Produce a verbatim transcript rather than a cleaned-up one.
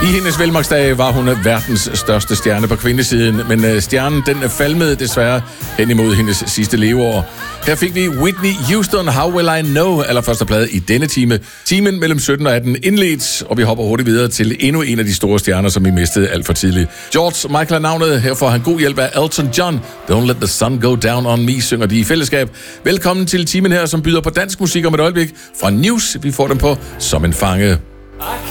I hendes velmagsdage var hun verdens største stjerne på kvindesiden, men stjernen den falmede desværre hen imod hendes sidste leveår. Her fik vi Whitney Houston, How Will I Know, allerførste plade i denne time. Timen mellem sytten og atten indledt, og vi hopper hurtigt videre til endnu en af de store stjerner, som vi mistede alt for tidligt. George Michael er navnet, her får han god hjælp af Elton John. Don't Let the Sun Go Down on Me, synger de i fællesskab. Velkommen til timen her, som byder på dansk musik om et øjeblik. Fra News, vi får dem på Som en fange.